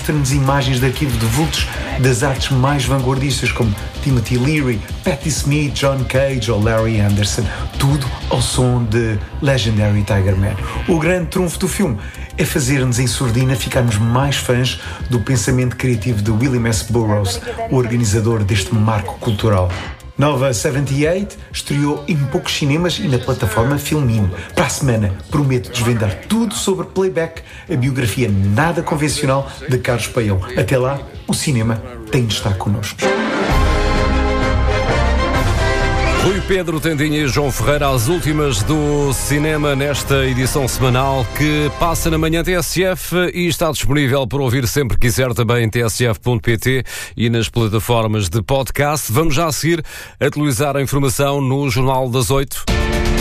Mostra-nos imagens de arquivo de vultos das artes mais vanguardistas, como Timothy Leary, Patti Smith, John Cage ou Larry Anderson. Tudo ao som de Legendary Tiger Man. O grande trunfo do filme é fazer-nos em surdina ficarmos mais fãs do pensamento criativo de William S. Burroughs, o organizador deste marco cultural. Nova 78 estreou em poucos cinemas e na plataforma Filmin. Para a semana, prometo desvendar tudo sobre Playback, a biografia nada convencional de Carlos Paião. Até lá, o cinema tem de estar connosco. Rui Pedro Tendinha e João Ferreira, as últimas do cinema nesta edição semanal que passa na manhã TSF e está disponível para ouvir sempre que quiser também em tsf.pt e nas plataformas de podcast. Vamos já a seguir atualizar a informação no Jornal das 8.